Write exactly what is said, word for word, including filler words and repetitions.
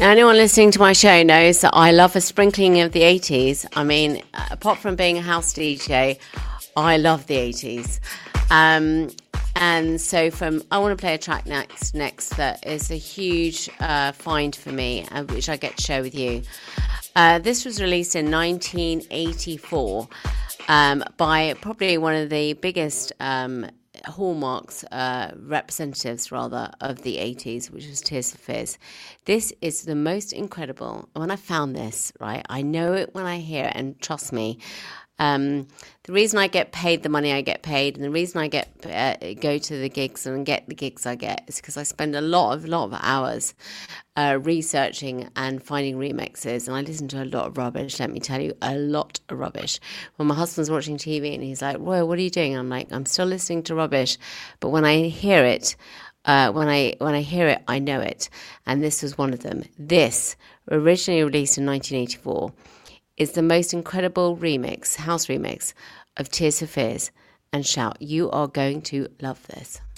Now, anyone listening to my show knows that I love a sprinkling of the eighties. I mean, apart from being a house D J, I love the eighties. Um, and so from, I want to play a track next, next that is a huge uh, find for me, uh, which I get to share with you. Uh, this was released in nineteen eighty-four um, by probably one of the biggest um, hallmarks, uh, representatives rather, of the eighties, which was Tears for Fears. This is the most incredible. When I found this, right, I know it when I hear it, and trust me, um, the reason I get paid the money I get paid, and the reason I get uh, go to the gigs and get the gigs I get, is because I spend a lot of lot of hours uh, researching and finding remixes, and I listen to a lot of rubbish. Let me tell you, a lot of rubbish. When my husband's watching T V and he's like, "Whoa, what are you doing?" I'm like, "I'm still listening to rubbish," but when I hear it, uh, when I when I hear it, I know it, and this was one of them. This, originally released in nineteen eighty-four. Is the most incredible remix, house remix of Tears for Fears and Shout. You are going to love this.